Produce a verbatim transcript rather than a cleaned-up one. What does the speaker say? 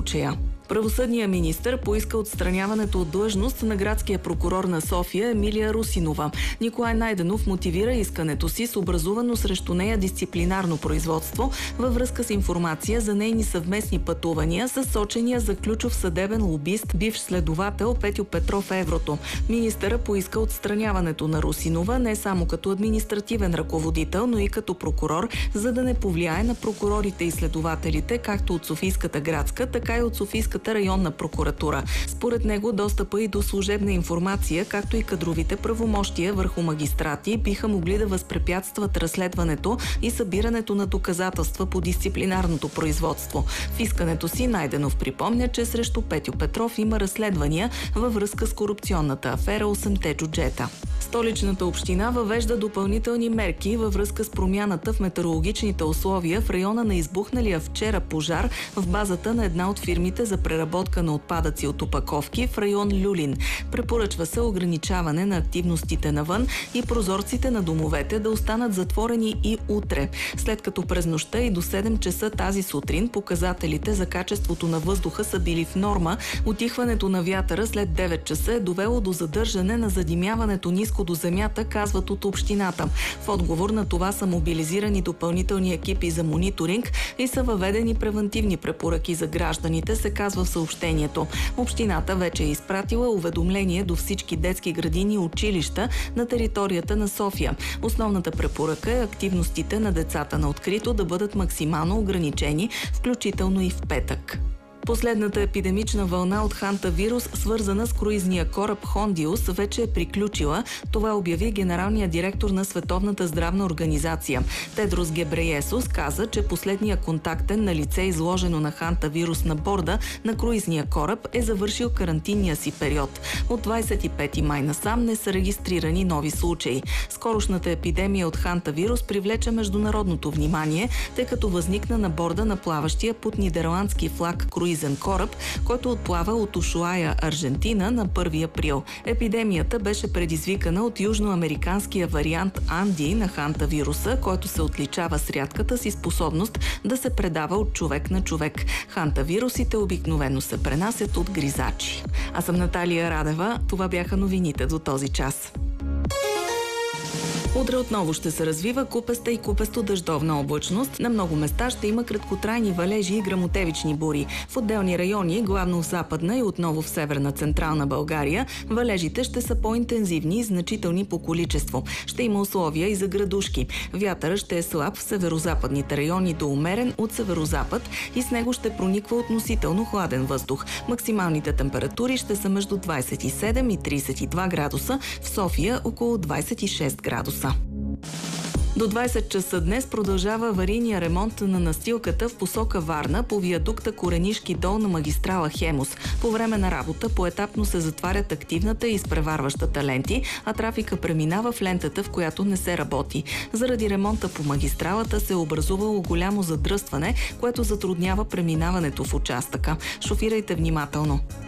случая. Правосъдният министър поиска отстраняването от длъжност на градския прокурор на София Емилия Русинова. Николай Найденов мотивира искането си с образувано срещу нея дисциплинарно производство във връзка с информация за нейни съвместни пътувания с сочения за ключов съдебен лобист, бивш следовател Петьо Петров в Еврото. Министъра поиска отстраняването на Русинова не само като административен ръководител, но и като прокурор, за да не повлияе на прокурорите и следователите, както от Софийската градска, така и от Софийската районна прокуратура. Според него достъпа и до служебна информация, както и кадровите правомощия върху магистрати биха могли да възпрепятстват разследването и събирането на доказателства по дисциплинарното производство. В искането си Найденов припомня, че срещу Петьо Петров има разследвания във връзка с корупционната афера осемте джуджета. Столичната община въвежда допълнителни мерки във връзка с промяната в метеорологичните условия в района на избухналия вчера пожар в базата на една от фирмите за преработка на отпадъци от опаковки в район Люлин. Препоръчва се ограничаване на активностите навън и прозорците на домовете да останат затворени и утре. След като през нощта и до седем часа тази сутрин показателите за качеството на въздуха са били в норма, утихването на вятъра след девет часа е довело до задържане на задимяването ниско до земята, казват от общината. В отговор на това са мобилизирани допълнителни екипи за мониторинг и са въведени превантивни препоръки за гражданите, се казва в съобщението. Общината вече е изпратила уведомление до всички детски градини и училища на територията на София. Основната препоръка е активностите на децата на открито да бъдат максимално ограничени, включително и в петък. Последната епидемична вълна от хантавирус, свързана с круизния кораб Хондиус, вече е приключила. Това обяви генералният директор на Световната здравна организация. Тедрос Гебрейесус каза, че последният контактен на лице, изложено на хантавирус на борда на круизния кораб, е завършил карантинния си период. От двадесет и пети май насам не са регистрирани нови случаи. Скорошната епидемия от хантавирус привлече международното внимание, тъй като възникна на борда на плаващия под нидерландски флаг круиз кораб, който отплава от Ушуая, Аржентина на първи април. Епидемията беше предизвикана от южноамериканския вариант Анди на хантавируса, който се отличава с рядката си способност да се предава от човек на човек. Хантавирусите обикновено се пренасят от гризачи. Аз съм Наталия Радева. Това бяха новините до този час. Утре отново ще се развива купеста и купесто-дъждовна облачност. На много места ще има краткотрайни валежи и гръмотевични бури. В отделни райони, главно в Западна и отново в Северна Централна България, валежите ще са по-интензивни и значителни по количество. Ще има условия и за градушки. Вятърът ще е слаб в северозападните райони до умерен от северозапад и с него ще прониква относително хладен въздух. Максималните температури ще са между двадесет и седем и тридесет и два градуса, в София около двадесет и шест градуса. До двадесет часа днес продължава аварийния ремонт на настилката в посока Варна по виадукта Коренишки дол на магистрала Хемус. По време на работа поетапно се затварят активната и изпреварващата ленти, а трафика преминава в лентата, в която не се работи. Заради ремонта по магистралата се е образувало голямо задръстване, което затруднява преминаването в участъка. Шофирайте внимателно.